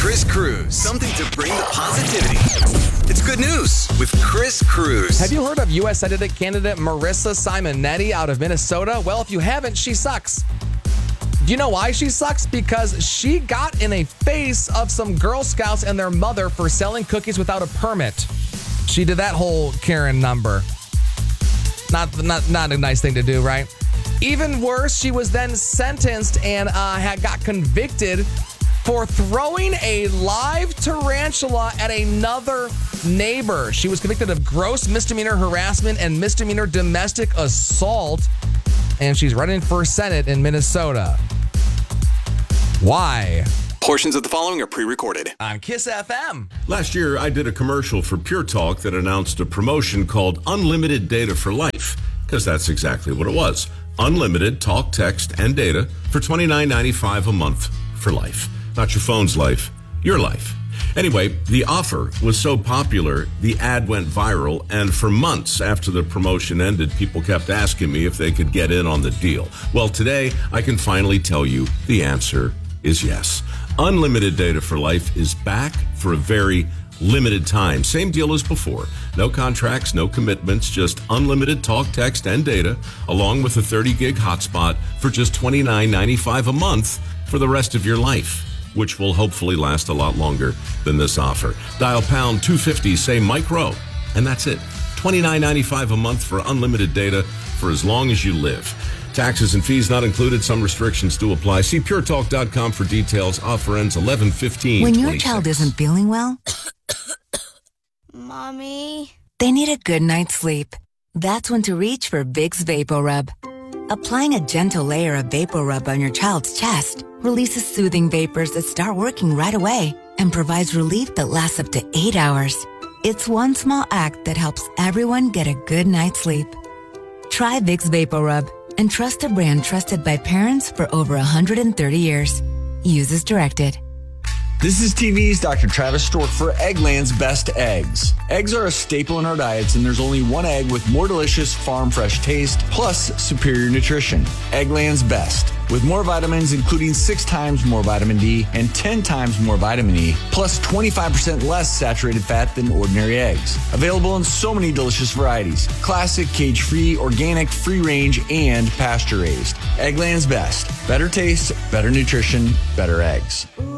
Chris Cruz. Something to bring the positivity. It's good news with Chris Cruz. Have you heard of U.S. Senate candidate Marissa Simonetti out of Minnesota? Well, if you haven't, she sucks. Do you know why she sucks? Because she got in a face of some Girl Scouts and their mother for selling cookies without a permit. She did that whole Karen number. Not a nice thing to do, right? Even worse, she was then sentenced and got convicted for throwing a live tarantula at another neighbor. She was convicted of gross misdemeanor harassment and misdemeanor domestic assault, and she's running for Senate in Minnesota. Why? Portions of the following are pre-recorded On Kiss FM. Last year, I did a commercial for Pure Talk that announced a promotion called Unlimited Data for Life, because that's exactly what it was. Unlimited talk, text, and data for $29.95 a month for life. Not your phone's life, your life. Anyway, the offer was so popular, the ad went viral, and for months after the promotion ended, people kept asking me if they could get in on the deal. Well, today, I can finally tell you the answer is yes. Unlimited Data for Life is back for a very limited time. Same deal as before. No contracts, no commitments, just unlimited talk, text, and data, along with a 30-gig hotspot for just $29.95 a month for the rest of your life, which will hopefully last a lot longer than this offer. Dial pound 250, say micro, and that's it. $29.95 a month for unlimited data for as long as you live. Taxes and fees not included. Some restrictions do apply. See puretalk.com for details. Offer ends 11/15/26. When your child isn't feeling well, Mommy, they need a good night's sleep. That's when to reach for Vicks VapoRub. Applying a gentle layer of VapoRub on your child's chest releases soothing vapors that start working right away and provides relief that lasts up to 8 hours. It's one small act that helps everyone get a good night's sleep. Try Vicks VapoRub and trust a brand trusted by parents for over 130 years. Use as directed. This is TV's Dr. Travis Stork for Eggland's Best Eggs. Eggs are a staple in our diets, and there's only one egg with more delicious farm fresh taste plus superior nutrition. Eggland's Best, with more vitamins, including 6 times more vitamin D and 10 times more vitamin E, plus 25% less saturated fat than ordinary eggs. Available in so many delicious varieties: classic, cage-free, organic, free-range, and pasture-raised. Eggland's Best. Better taste, better nutrition, better eggs.